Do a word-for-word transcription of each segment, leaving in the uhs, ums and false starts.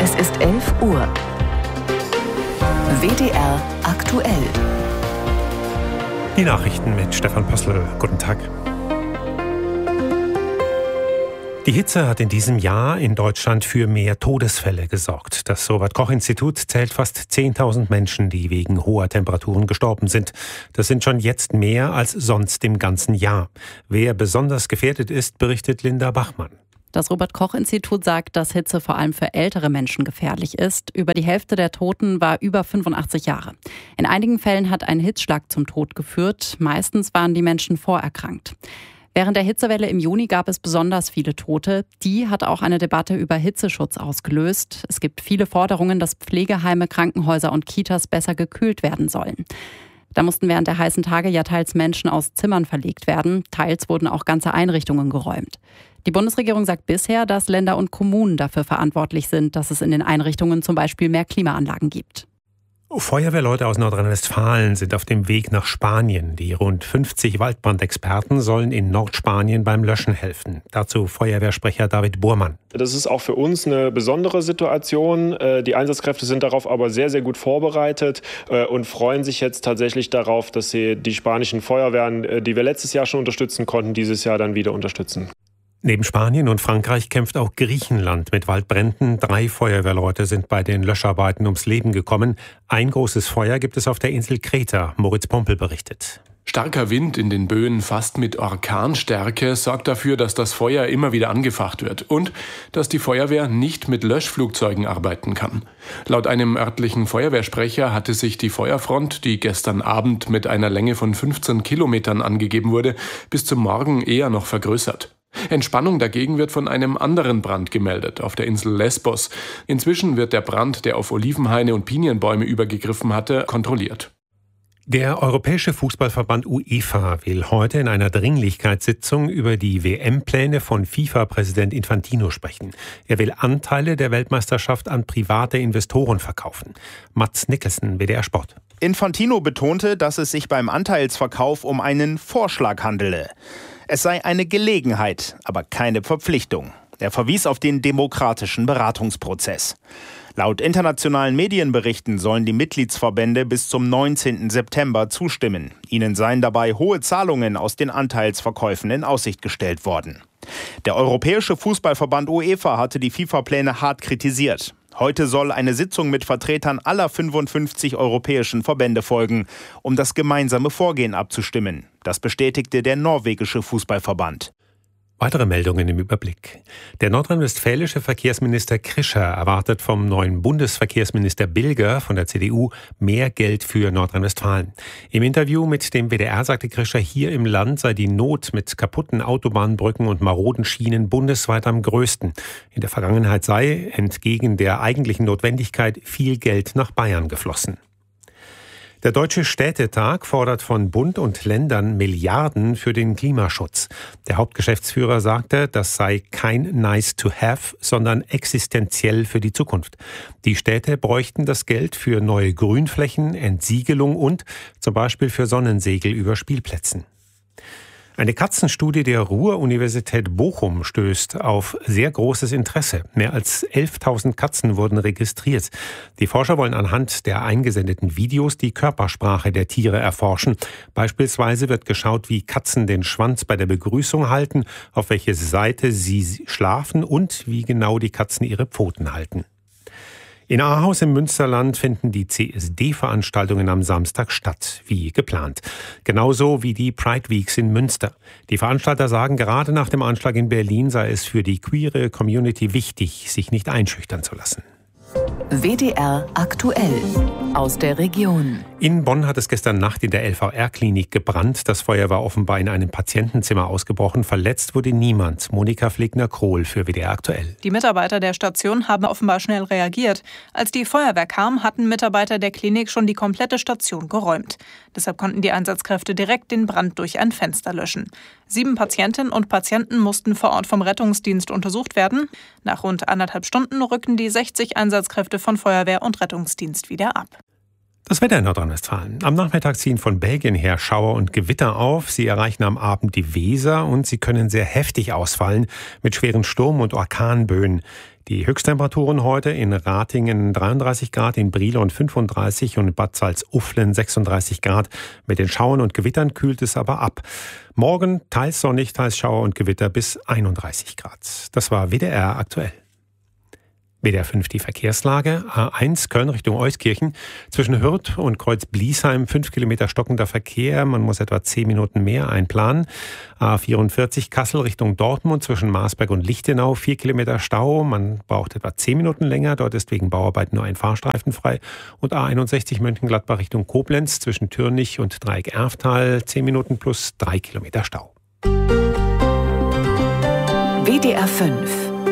Es ist elf Uhr. W D R aktuell. Die Nachrichten mit Stefan Pössl. Guten Tag. Die Hitze hat in diesem Jahr in Deutschland für mehr Todesfälle gesorgt. Das Robert-Koch-Institut zählt fast zehntausend Menschen, die wegen hoher Temperaturen gestorben sind. Das sind schon jetzt mehr als sonst im ganzen Jahr. Wer besonders gefährdet ist, berichtet Linda Bachmann. Das Robert-Koch-Institut sagt, dass Hitze vor allem für ältere Menschen gefährlich ist. Über die Hälfte der Toten war über fünfundachtzig Jahre. In einigen Fällen hat ein Hitzschlag zum Tod geführt. Meistens waren die Menschen vorerkrankt. Während der Hitzewelle im Juni gab es besonders viele Tote. Die hat auch eine Debatte über Hitzeschutz ausgelöst. Es gibt viele Forderungen, dass Pflegeheime, Krankenhäuser und Kitas besser gekühlt werden sollen. Da mussten während der heißen Tage ja teils Menschen aus Zimmern verlegt werden. Teils wurden auch ganze Einrichtungen geräumt. Die Bundesregierung sagt bisher, dass Länder und Kommunen dafür verantwortlich sind, dass es in den Einrichtungen zum Beispiel mehr Klimaanlagen gibt. Feuerwehrleute aus Nordrhein-Westfalen sind auf dem Weg nach Spanien. Die rund fünfzig Waldbrandexperten sollen in Nordspanien beim Löschen helfen. Dazu Feuerwehrsprecher David Burmann. Das ist auch für uns eine besondere Situation. Die Einsatzkräfte sind darauf aber sehr, sehr gut vorbereitet und freuen sich jetzt tatsächlich darauf, dass sie die spanischen Feuerwehren, die wir letztes Jahr schon unterstützen konnten, dieses Jahr dann wieder unterstützen. Neben Spanien und Frankreich kämpft auch Griechenland mit Waldbränden. Drei Feuerwehrleute sind bei den Löscharbeiten ums Leben gekommen. Ein großes Feuer gibt es auf der Insel Kreta. Moritz Pompel berichtet. Starker Wind in den Böen fast mit Orkanstärke sorgt dafür, dass das Feuer immer wieder angefacht wird und dass die Feuerwehr nicht mit Löschflugzeugen arbeiten kann. Laut einem örtlichen Feuerwehrsprecher hatte sich die Feuerfront, die gestern Abend mit einer Länge von fünfzehn Kilometern angegeben wurde, bis zum Morgen eher noch vergrößert. Entspannung dagegen wird von einem anderen Brand gemeldet, auf der Insel Lesbos. Inzwischen wird der Brand, der auf Olivenhaine und Pinienbäume übergegriffen hatte, kontrolliert. Der Europäische Fußballverband UEFA will heute in einer Dringlichkeitssitzung über die W M-Pläne von FIFA-Präsident Infantino sprechen. Er will Anteile der Weltmeisterschaft an private Investoren verkaufen. Mats Nicholson, W D R Sport. Infantino betonte, dass es sich beim Anteilsverkauf um einen Vorschlag handele. Es sei eine Gelegenheit, aber keine Verpflichtung. Er verwies auf den demokratischen Beratungsprozess. Laut internationalen Medienberichten sollen die Mitgliedsverbände bis zum neunzehnten September zustimmen. Ihnen seien dabei hohe Zahlungen aus den Anteilsverkäufen in Aussicht gestellt worden. Der Europäische Fußballverband UEFA hatte die FIFA-Pläne hart kritisiert. Heute soll eine Sitzung mit Vertretern aller fünfundfünfzig europäischen Verbände folgen, um das gemeinsame Vorgehen abzustimmen. Das bestätigte der norwegische Fußballverband. Weitere Meldungen im Überblick. Der nordrhein-westfälische Verkehrsminister Krischer erwartet vom neuen Bundesverkehrsminister Bilger von der C D U mehr Geld für Nordrhein-Westfalen. Im Interview mit dem W D R sagte Krischer, hier im Land sei die Not mit kaputten Autobahnbrücken und maroden Schienen bundesweit am größten. In der Vergangenheit sei, entgegen der eigentlichen Notwendigkeit, viel Geld nach Bayern geflossen. Der Deutsche Städtetag fordert von Bund und Ländern Milliarden für den Klimaschutz. Der Hauptgeschäftsführer sagte, das sei kein nice to have, sondern existenziell für die Zukunft. Die Städte bräuchten das Geld für neue Grünflächen, Entsiegelung und zum Beispiel für Sonnensegel über Spielplätzen. Eine Katzenstudie der Ruhr-Universität Bochum stößt auf sehr großes Interesse. Mehr als elftausend Katzen wurden registriert. Die Forscher wollen anhand der eingesendeten Videos die Körpersprache der Tiere erforschen. Beispielsweise wird geschaut, wie Katzen den Schwanz bei der Begrüßung halten, auf welche Seite sie schlafen und wie genau die Katzen ihre Pfoten halten. In Ahaus im Münsterland finden die C S D-Veranstaltungen am Samstag statt, wie geplant. Genauso wie die Pride Weeks in Münster. Die Veranstalter sagen, gerade nach dem Anschlag in Berlin sei es für die queere Community wichtig, sich nicht einschüchtern zu lassen. W D R aktuell aus der Region. In Bonn hat es gestern Nacht in der L V R-Klinik gebrannt. Das Feuer war offenbar in einem Patientenzimmer ausgebrochen. Verletzt wurde niemand. Monika Flegner-Krohl für W D R aktuell. Die Mitarbeiter der Station haben offenbar schnell reagiert. Als die Feuerwehr kam, hatten Mitarbeiter der Klinik schon die komplette Station geräumt. Deshalb konnten die Einsatzkräfte direkt den Brand durch ein Fenster löschen. Sieben Patientinnen und Patienten mussten vor Ort vom Rettungsdienst untersucht werden. Nach rund anderthalb Stunden rückten die sechzig Einsatzkräfte von Feuerwehr und Rettungsdienst wieder ab. Das Wetter in Nordrhein-Westfalen. Am Nachmittag ziehen von Belgien her Schauer und Gewitter auf. Sie erreichen am Abend die Weser und sie können sehr heftig ausfallen mit schweren Sturm- und Orkanböen. Die Höchsttemperaturen heute in Ratingen dreiunddreißig Grad, in Brilon fünfunddreißig und in Bad Salzuflen sechsunddreißig Grad. Mit den Schauern und Gewittern kühlt es aber ab. Morgen teils sonnig, teils Schauer und Gewitter bis einunddreißig Grad. Das war W D R aktuell. W D R fünf die Verkehrslage. A eins Köln Richtung Euskirchen. Zwischen Hürth und Kreuz-Bliesheim fünf Kilometer stockender Verkehr. Man muss etwa zehn Minuten mehr einplanen. A vierundvierzig Kassel Richtung Dortmund zwischen Marsberg und Lichtenau vier Kilometer Stau. Man braucht etwa zehn Minuten länger. Dort ist wegen Bauarbeiten nur ein Fahrstreifen frei. Und A einundsechzig Mönchengladbach Richtung Koblenz zwischen Türnich und Dreieck Erftal zehn Minuten plus drei Kilometer Stau. W D R fünf.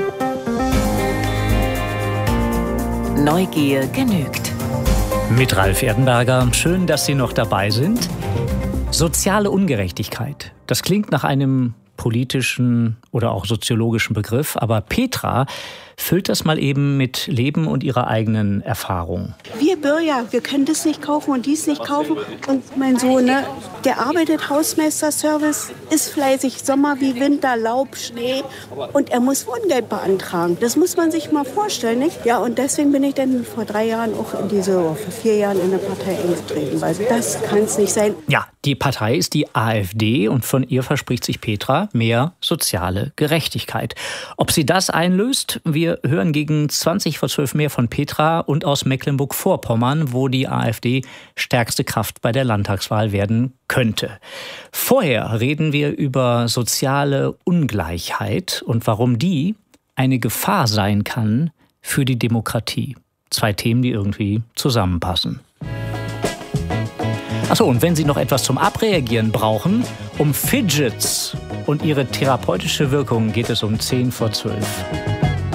Neugier genügt. Mit Ralf Erdenberger. Schön, dass Sie noch dabei sind. Soziale Ungerechtigkeit. Das klingt nach einem politischen oder auch soziologischen Begriff, aber Petra füllt das mal eben mit Leben und ihrer eigenen Erfahrung. Wir Bürger, wir können das nicht kaufen und dies nicht kaufen. Und mein Sohn, ne, der arbeitet Hausmeisterservice, ist fleißig, Sommer wie Winter, Laub, Schnee. Und er muss Wohngeld beantragen. Das muss man sich mal vorstellen, nicht? Ja, und deswegen bin ich dann vor drei Jahren auch in diese, vor vier Jahren in eine Partei eingetreten. Weil das kann es nicht sein. Ja, die Partei ist die AfD und von ihr verspricht sich Petra mehr soziale Gerechtigkeit. Ob sie das einlöst? Wir hören gegen zwanzig vor zwölf mehr von Petra und aus Mecklenburg-Vorpommern, wo die AfD stärkste Kraft bei der Landtagswahl werden könnte. Vorher reden wir über soziale Ungleichheit und warum die eine Gefahr sein kann für die Demokratie. Zwei Themen, die irgendwie zusammenpassen. Achso, und wenn Sie noch etwas zum Abreagieren brauchen, um Fidgets und ihre therapeutische Wirkung geht es um zehn vor zwölf.